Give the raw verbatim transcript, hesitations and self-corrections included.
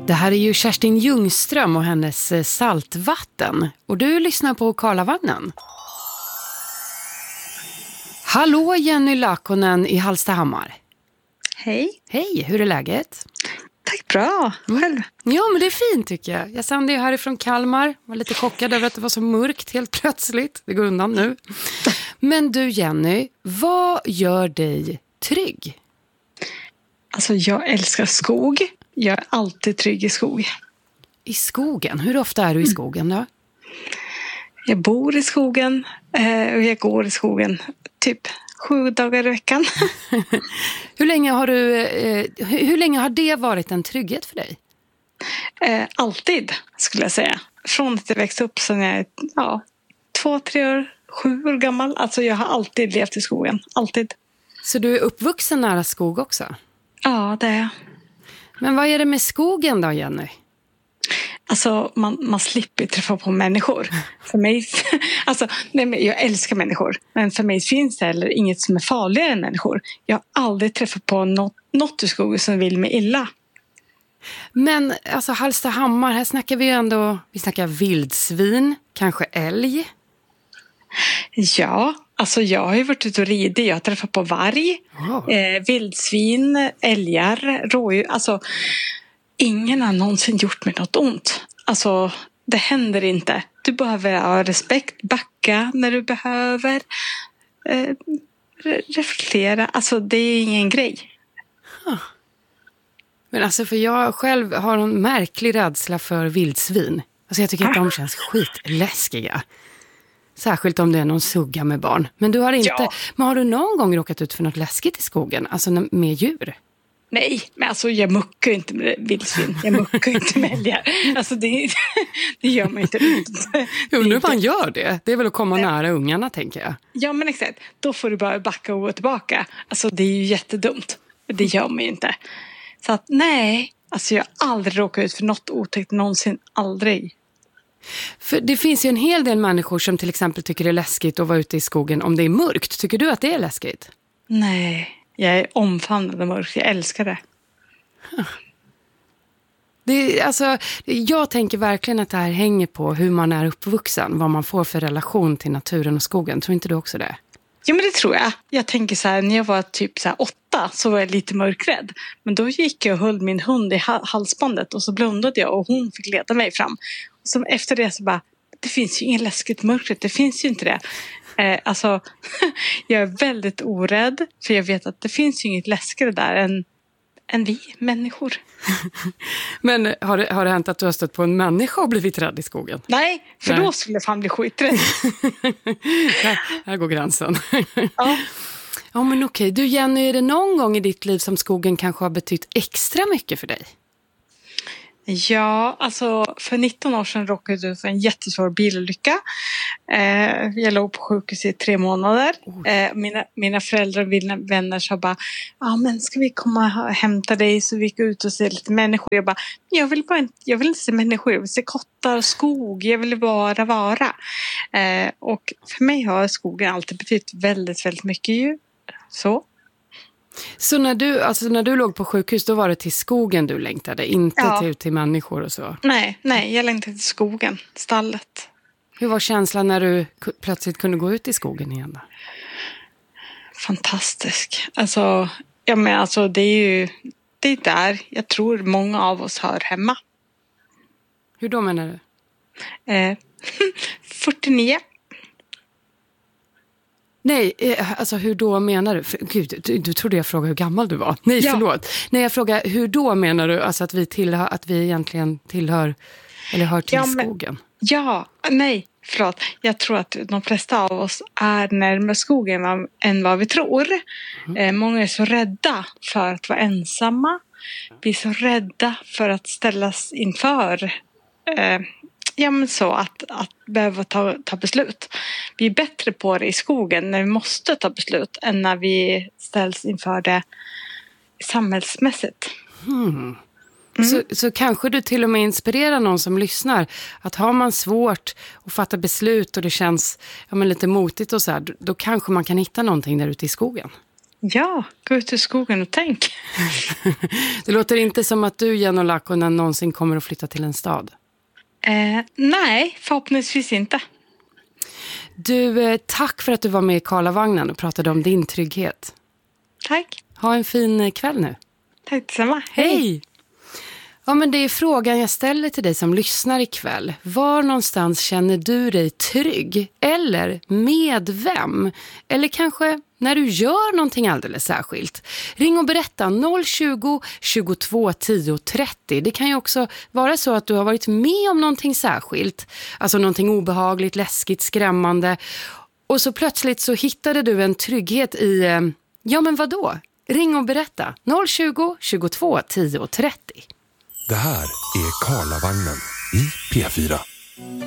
Det här är ju Kerstin Ljungström och hennes Saltvatten. Och du lyssnar på Karlavagnen. Hallå Jenny Lakonen i Hallstahammar. Hej. Hej, hur är läget? Tack, bra. Själv? Ja, men det är fint tycker jag. Jag sände ju härifrån Kalmar. Var lite chockad över att det var så mörkt helt plötsligt. Det går undan nu. Men du Jenny, vad gör dig trygg? Alltså jag älskar skog. Jag är alltid trygg i skog. I skogen? Hur ofta är du i skogen då? Jag bor i skogen och jag går i skogen typ sju dagar i veckan. Hur länge har du, eh, hur länge har det varit en trygghet för dig? Eh, alltid skulle jag säga. Från att jag växte upp sedan jag är ja, två, tre år, sju år gammal. Alltså jag har alltid levt i skogen. Alltid. Så du är uppvuxen nära skog också? Ja, det är jag. Men vad är det med skogen då, Jenny? Alltså man, man slipper träffa på människor. För mig, alltså, nej, jag älskar människor. Men för mig finns det heller inget som är farligare än människor. Jag har aldrig träffat på något, något i skogen som vill mig illa. Men alltså Hallstahammar, här snackar vi ju ändå, vi snackar vildsvin, kanske älg. Ja, alltså jag har ju varit ute och ridit. Jag har träffat på varg, oh. eh, vildsvin, älgar, rådjur. Alltså ingen har någonsin gjort mig något ont. Alltså det händer inte. Du behöver ha respekt, backa när du behöver. Eh, reflektera. Alltså det är ingen grej. Huh. Men alltså för jag själv har en märklig rädsla för vildsvin. Alltså jag tycker att de känns skitläskiga. Särskilt om det är någon sugga med barn. Men du har inte, ja. Men har du någon gång råkat ut för något läskigt i skogen? Alltså med djur? Nej, men alltså jag muckar inte med vildsvin. Jag muckar inte med älgar. Alltså det, det gör man inte. Jag undrar hur man gör det. Det är väl att komma nej. nära ungarna, tänker jag. Ja, men exakt. Då får du bara backa och gå tillbaka. Alltså det är ju jättedumt. Det gör man ju inte. Så att nej, alltså jag har aldrig råkat ut för något otäckt. Någonsin, aldrig. För det finns ju en hel del människor som till exempel tycker det är läskigt att vara ute i skogen om det är mörkt. Tycker du att det är läskigt? Nej, jag är omfamnad av mörkt. Jag älskar det. det alltså, jag tänker verkligen att det här hänger på hur man är uppvuxen. Vad man får för relation till naturen och skogen. Tror inte du också det? Jo, men det tror jag. Jag tänker så här, när jag var typ så här åtta så var jag lite mörkrädd. Men då gick jag och höll min hund i halsbandet och så blundade jag och hon fick leda mig fram. Och så efter det så bara, det finns ju inget läskigt mörkret, det finns ju inte det. Eh, alltså, jag är väldigt orädd för jag vet att det finns ju inget läskigare där än, än vi människor. Men har det, har det hänt att du har stött på en människa och blivit rädd i skogen? Nej, för Nej. Då skulle jag fan bli skiträdd. här, här går gränsen. Ja. Ja, men okej. Du Jenny, är det någon gång i ditt liv som skogen kanske har betytt extra mycket för dig? Ja, alltså för nitton år sedan råkade jag ut för en jättesvår bilolycka. Eh, jag låg på sjukhus i tre månader. Eh, mina, mina föräldrar och mina vänner sa bara, ja ah, men ska vi komma och hämta dig så vi går ut och se lite människor. Jag bara, jag vill, bara inte, jag vill inte se människor, jag vill se kottar och skog, jag vill bara vara. Eh, och för mig har skogen alltid betytt väldigt, väldigt mycket ju. Så. Så när du, alltså när du låg på sjukhus, då var det till skogen du längtade, inte ja. till, till människor och så? Nej, nej, jag längtade till skogen, stallet. Hur var känslan när du plötsligt kunde gå ut i skogen igen då? Fantastisk. Alltså, ja, men alltså det är ju det är där jag tror många av oss hör hemma. Hur då menar du? Eh, fyrtionio. Nej, alltså hur då menar du? För, gud, du, du trodde jag frågade hur gammal du var. Nej, ja. förlåt. Nej, jag frågar hur då menar du? Alltså att vi, tillhör, att vi egentligen tillhör, eller hör till ja, men, skogen. Ja, nej, förlåt. Jag tror att de flesta av oss är närmare skogen än vad vi tror. Mm. Eh, många är så rädda för att vara ensamma. Vi är så rädda för att ställas inför... Eh, Ja, men så att, att behöva ta, ta beslut. Vi är bättre på det i skogen när vi måste ta beslut än när vi ställs inför det samhällsmässigt. Mm. Mm. Så, så kanske du till och med inspirerar någon som lyssnar att har man svårt att fatta beslut och det känns ja, men lite motigt och så här, då, då kanske man kan hitta någonting där ute i skogen. Ja, gå ut i skogen och tänk. Det låter inte som att du, Jenny Laakkonen, någonsin kommer att flytta till en stad. Eh, nej, förhoppningsvis inte. Du, eh, tack för att du var med i Karlavagnen och pratade om din trygghet. Tack. Ha en fin kväll nu. Tack detsamma. Hej! Hej. Ja, men det är frågan jag ställer till dig som lyssnar ikväll. Var någonstans känner du dig trygg? Eller med vem? Eller kanske när du gör någonting alldeles särskilt? Ring och berätta noll tjugo, tjugotvå, tio, trettio. Det kan ju också vara så att du har varit med om någonting särskilt. Alltså någonting obehagligt, läskigt, skrämmande. Och så plötsligt så hittade du en trygghet i... Ja, men vadå? Ring och berätta noll tjugo, tjugotvå, tio, trettio. Det här är Karlavagnen i P fyra.